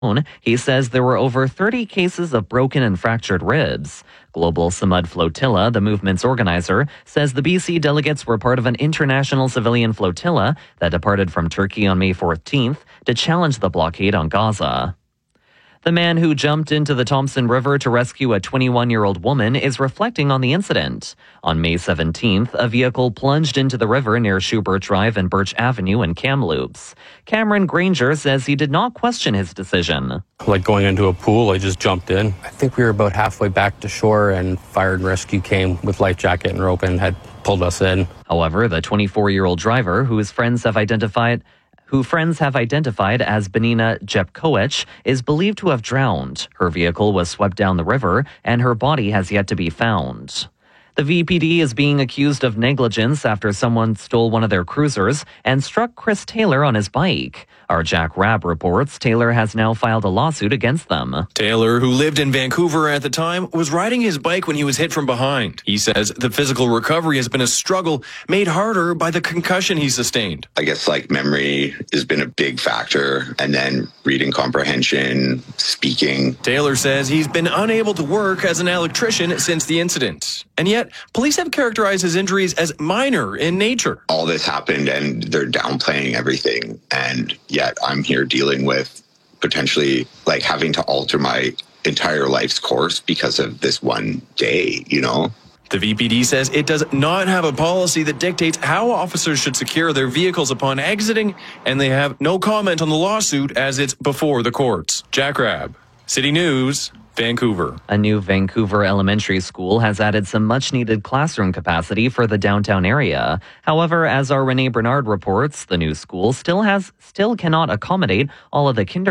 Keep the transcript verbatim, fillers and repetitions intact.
He says there were over thirty cases of broken and fractured ribs. Global Samud Flotilla, the movement's organizer, says the B C delegates were part of an international civilian flotilla that departed from Turkey on May fourteenth to challenge the blockade on Gaza. The man who jumped into the Thompson River to rescue a twenty-one-year-old woman is reflecting on the incident. On May seventeenth, a vehicle plunged into the river near Schubert Drive and Birch Avenue in Kamloops. Cameron Granger says he did not question his decision. Like going into a pool, I just jumped in. I think we were about halfway back to shore and fire and rescue came with life jacket and rope and had pulled us in. However, the twenty-four-year-old driver, who his friends have identified who friends have identified as Benina Jepkoech, is believed to have drowned. Her vehicle was swept down the river, and her body has yet to be found. The V P D is being accused of negligence after someone stole one of their cruisers and struck Chris Taylor on his bike. Our Jack Rabb reports Taylor has now filed a lawsuit against them. Taylor, who lived in Vancouver at the time, was riding his bike when he was hit from behind. He says the physical recovery has been a struggle made harder by the concussion he sustained. I guess like memory has been a big factor, and then reading comprehension, speaking. Taylor says he's been unable to work as an electrician since the incident. And yet, police have characterized his injuries as minor in nature. All this happened and they're downplaying everything, and yet I'm here dealing with potentially like having to alter my entire life's course because of this one day, you know? The V P D says it does not have a policy that dictates how officers should secure their vehicles upon exiting, and they have no comment on the lawsuit as it's before the courts. Jack Rabb, City News, Vancouver. A new Vancouver elementary school has added some much-needed classroom capacity for the downtown area. However, as our Renee Bernard reports, the new school still has still cannot accommodate all of the kindergarten